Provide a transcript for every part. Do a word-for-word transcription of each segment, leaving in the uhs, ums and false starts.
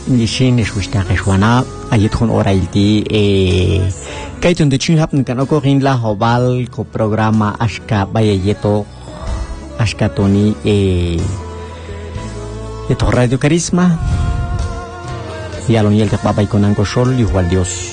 nishin ishwishta keshwana ayithun orailti eh kaitun de chinhap nkan okorin la hobal ko programa ashka bayeto ashka toni eh eto Radio Carisma yalon yel te papa ikonan ko sol igual Dios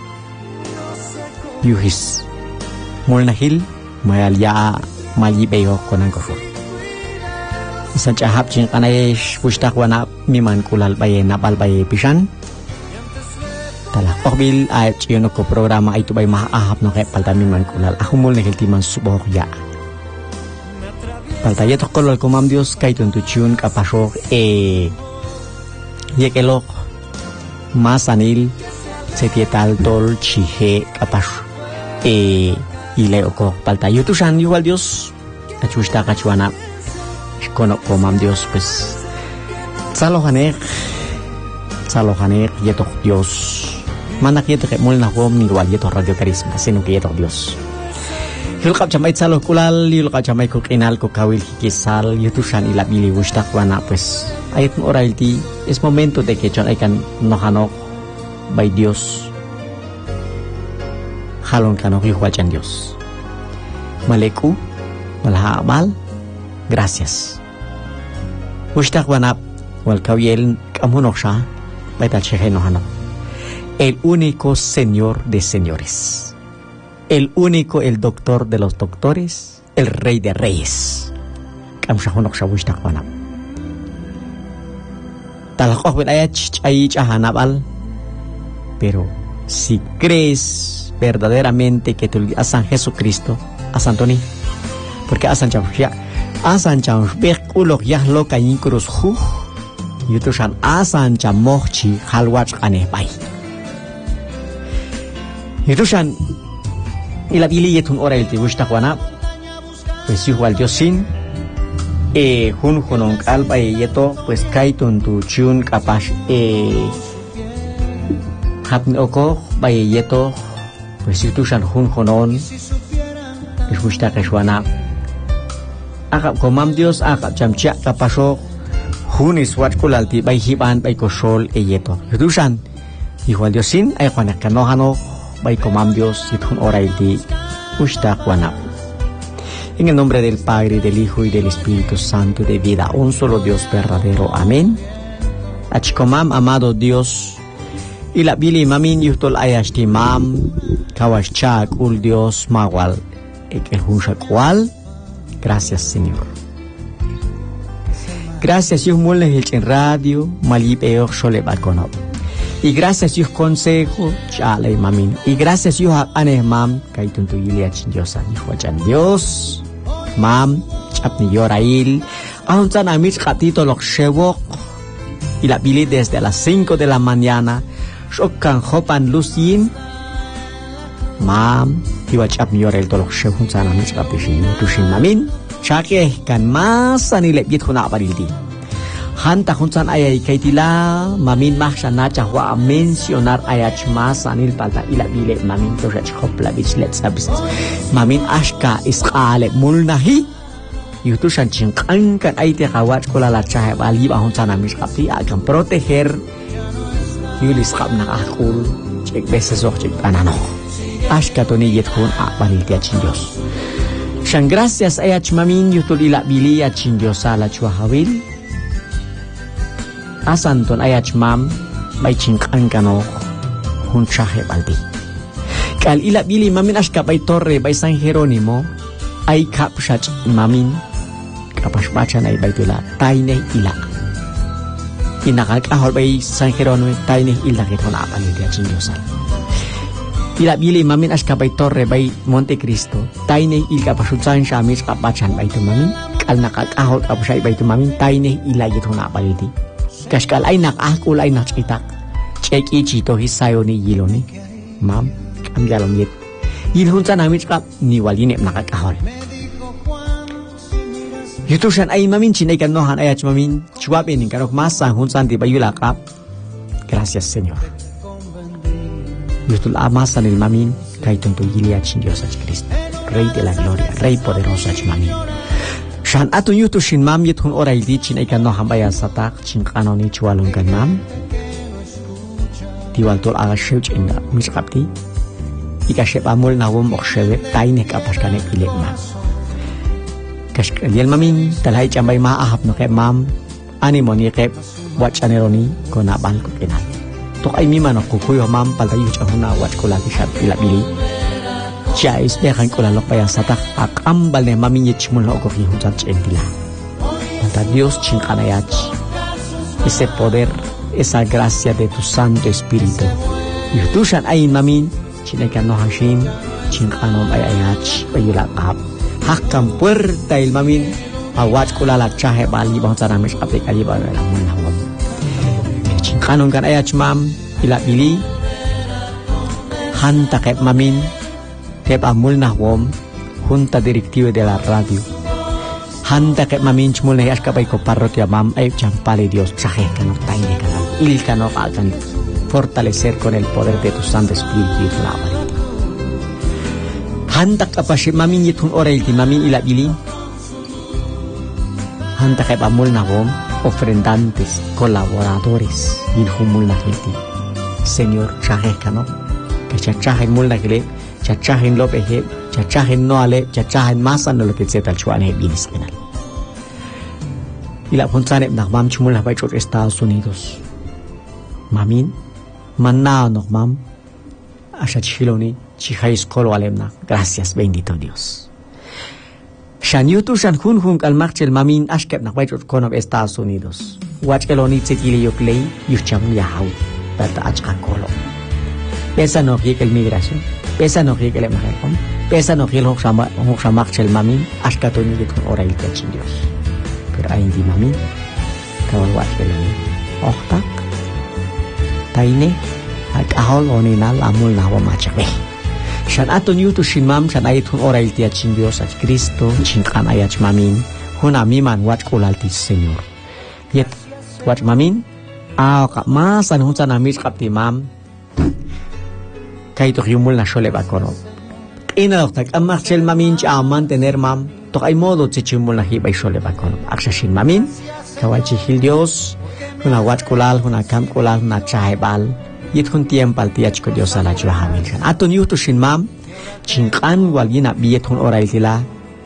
yuhis molnahil mayal ya mali beyo konan ko sol isan chahap chin kanay pushtak wana miman kulal baye nabal baye pisan tala okbil ay chiyo ko programa ay tubay maahap no kay palta miman kulal ahumol na kiltiman subok ya palta yeto kolol ko mam Dios kay tuntuchun kapasok eh yekelok masanil setietal tol chihe kapas eh ileo ko palta yutusan igual Dios achusta kachuana kono ko mam Dios pues salohanek salohanek yeto Dios manak yeto kay mul na kom igual yeto Radio Carisma sino que yeto Dios hil kap chamay salo kulal hil kap chamay ko kinal ko kawil kikisal yutusan ilabili wustak wana pues ayat mo oralti es momento de que chon ay kan nohanok by Dios halon kanok igual chan Dios maleku malhabal gracias Wishtak wanap wal kawiel kamunok siya baita cheheno hano el único señor de señores el único el doctor de los doctores el rey de reyes kam siya hunok siya wishtak wanap talakok wil ayat ay chahanap al pero si crees verdaderamente que tú asan Jesucristo asan Tony porque asan siya asan chang bek ulok yah lo kayin krus hu yutusan asan cham mochi halwat kane pai yutusan ilabili yetun oral ti gusta kwana pues igual Diosin eh hun hunong kalba yeto pues kaitun tu chun kapas eh hapn oko bay yeto pues yutusan hun hunon es gusta keshwana akap ko mam Dios akap chamcha kapasok hunis wat kulalti bay hiban bay ko sol eyeto yudusan igual Diosin ay kwanak kanohano bay ko mam Dios itun oraiti usta kwanap en el nombre del Padre, del Hijo y del Espíritu Santo de vida un solo Dios verdadero amén achkomam amado Dios y la bili mamin yuhtol ayashti mam kawashchak ul Dios mawal ek el hunsakwal. Gracias, Señor. Gracias, Dios, mole en radio, malipeo, sole balcono. Y gracias, Dios, consejo, chale, mamin. Y gracias, Dios, ane, mam, kaitun tu ilia chinjosa, hijo chan Dios, mam, chapni yorail, aun tan amich katito lok shewok, y la bili desde las cinco de la mañana, shokan hopan lucin, mam, iwa chap miyorel tolok shehun sana mis kapishin tushin mamin shake kan masa ni lebit khuna barildi hanta hunsan ayai kaitila mamin mahsha na chahwa mencionar ayach masa nil palta ila bile mamin to rech khopla bich let sabis mamin ashka isqale mulnahi yutushan chinkan kan aite khawat kola la chahe bali ba hunsan mis kapi akan proteger yulis khabna akul cek beses ok cek anano ashka toni yethun akbalil tia chindios shan gracias ayach mamin yutul ila bili ya chindiosa la chua hawil asanton ayach mam bay chingkan kano hun chahe baldi kal ila bili mamin ashka bay torre bay San Jerónimo ay kapshach mamin kapashbachan ay bay tula tayne ila inakal kahol bay San Jerónimo tayne ila kithun akbalil tia chindiosa Ila bili mamin ashka bay torre bay Monte Cristo tayne ilka pasutsan shamis kapachan bay tu mamin kal nakakahol kapshay bay tu mamin tayne ila yithun akbaliti kashkal ay nakakul ay nachitak cheki chito hisayo ni yilo ni mam am jalom yit yilhun sa namin kap ni walinep nakakahol yutusan ay mamin chinay kanohan ayach mamin chuwapin kanok masang hunsan di bayula kap gracias Señor yutul amasan el mamin kaitun tu yilia chin Dios ach Cristo Rey de la gloria Rey poderoso ach mamin shan atun yutu shin mam yithun oray di chin ay kanohan baya satak chin kanoni chualong kan mam diwal tol aga sheuch inga misqapti ika shepamul nawom okshewe taine kapashkane pilek mam kashkaliel mamin talhay chambay maahap no kay mam animoni kay wachaneroni kona ban ko kinal tok ay mima no kukuyo mam paltayu chahuna wach kulati shat pilabili cha isbehan kulalok payan satak akambal ne mamin yechmul no kofi hunjat chendila anta Dios chinkanayach ese poder, esa gracia de tu Santo Espíritu. Yutushan ayin mamin, chinekan no hashim, chinkanom ay ayach, ayulakap. Hakam puerta il mamin, awat kulalak chahe bali bang saramish apik aliba lamun hawam. Chinkanom kan ayach mam, ilak bili, hanta kep mamin, kep amul nahwom, junta directiva de la radio. Handa kay mamin chmul na yaskapay ko parroquia mam ay champale Dios chaje kanok taine kanok il kanok akan fortalecer con el poder de tu Santo Espíritu y tu labor. Handa kapashe mamin yitun oral ti mamin ila bili. Handa kay pamul na gom ofrendantes, colaboradores yin humul na hilti. Señor chaje kanok kay chaje mul na kile chachahin lo pehe chachahin no ale chachahin masan no lo que se tal chuan he binis penal ila punzane nak mam chumul habay chot Estados Unidos mamin manna nok mam asha chiloni chi high school walem na gracias bendito Dios shan yutu shan hun hun al marchel mamin ashkep nak bay chot kono Estados Unidos wach keloni tsetili yoklei yucham yahaw tata achkan kolo pesa no el migración pesa no quiere que le majen pesa no quiere hoxama hoxama chel mamin hasta toni de con ora il tachin Dios pero hay di mamin kawal wat ke lani oktak taine ak ahol onina lamul nawa machabe shan aton yutu shin mam shan aytun ora il tachin Dios at Cristo chinkan ayach mamin huna miman wat kulalti Señor yet wat mamin a ka masan hunsa na mis kapti mam kay to yumul na shole bakono ina tak amachel mamin cha mantener mam to ay modo chichimul na hibay shole bakono aksashin mamin kawachi hil Dios una wat kulal una kam kulal na chahe bal yit hun tiempo al tiach ko Dios ala chwa hamil kan aton yuto shin mam chinkan wal yina biyet hun oral tila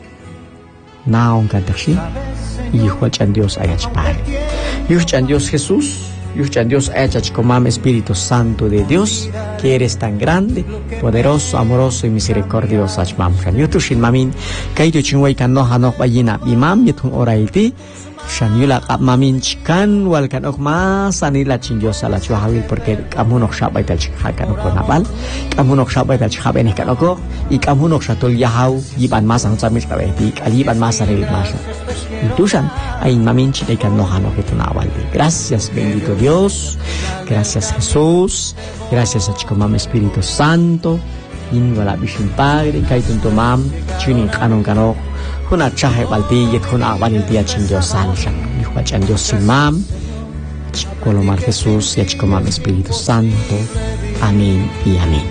naong kadakshi hijo chan Dios ayach padre hijo chan Dios Jesús Yuchan Dios hecha como Espíritu Santo de Dios, que eres tan grande, poderoso, amoroso y misericordioso. Shan yutushin mamin, kaito chingway kan no hanok bayina imam yitun oraiti, shan yula kap mamin chikan wal kan ok masanila chin Dios ala chuhawil porque kamunok shabay tal chikakan ko nabal, kamunok shabay tal chikaben kan oko, y kamunok shatul yahaw yiban masang samich kabeti, kaliban masanil masa. Intusan ay mamin chikan no hanok ito nawal. Gracias bendito Dios, gracias Jesús, gracias a chico mam Espíritu Santo, in wala bishin Padre, kay tunto mam, chuning kanong kanok, huna chahe balti yet huna awanil tiya chin Dios salshan, yuwa chan Dios sin mam, chico lomar Jesús y a chico mam Espíritu Santo, amén y amén.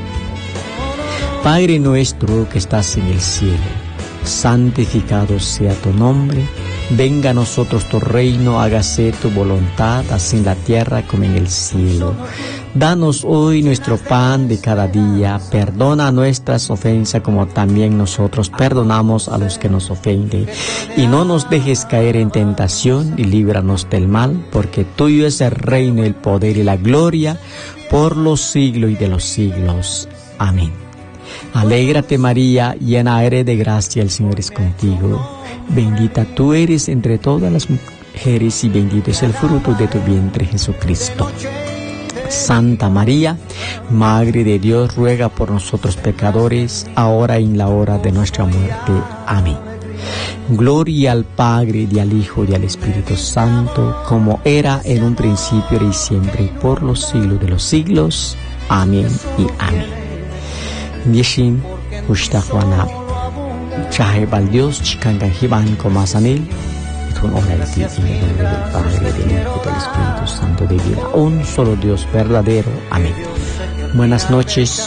Padre nuestro que estás en el cielo, santificado sea tu nombre. Venga a nosotros tu reino, hágase tu voluntad, así en la tierra como en el cielo. Danos hoy nuestro pan de cada día, perdona nuestras ofensas como también nosotros perdonamos a los que nos ofenden. Y no nos dejes caer en tentación y líbranos del mal, porque tuyo es el reino, el poder y la gloria por los siglos y de los siglos. Amén. Alégrate María, llena eres de gracia, el Señor es contigo. Bendita tú eres entre todas las mujeres y bendito es el fruto de tu vientre Jesucristo. Santa María, Madre de Dios, ruega por nosotros pecadores, ahora y en la hora de nuestra muerte. Amén. Gloria al Padre, y al Hijo, y al Espíritu Santo, como era en un principio, y siempre, por los siglos de los siglos. Amén y amén. Yeshin, Ushtahuana, Chahe bal Dios, Chikangan Hiban, Komasanil, Itun Orelati, en el nombre del Padre, del Hijo, del Espíritu Santo de vida, un solo Dios verdadero. Amén. Buenas noches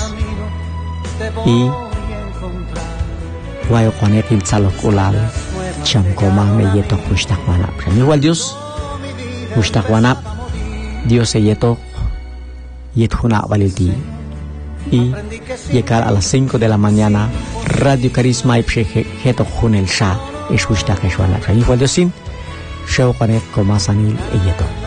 y Wayo Kwanekil Tzalokulal, Chamkoma, Meyeto, Ushtahuana. Igual Dios, Ushtahuana, Dios Eyeto, Yetjuna Valilti. Y llegar a las cinco de la mañana, Radio Carisma y Pshejeto Junel Shah, Eshushta Keshwana. Igual de sin, Sheo Panet Komasanil Eyeto.